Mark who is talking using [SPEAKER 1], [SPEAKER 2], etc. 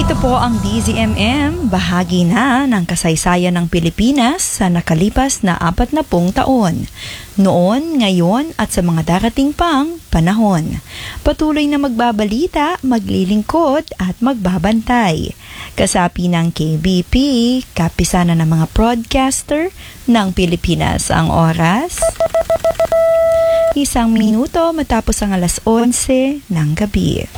[SPEAKER 1] Ito po ang DZMM, bahagi na ng kasaysayan ng Pilipinas sa nakalipas na 40 taon. Noon, ngayon at sa mga darating pang panahon. Patuloy na magbabalita, maglilingkod at magbabantay. Kasapi ng KBP, kapisanan ng mga broadcaster ng Pilipinas. Ang oras, 1 minuto matapos ang alas 11 ng gabi.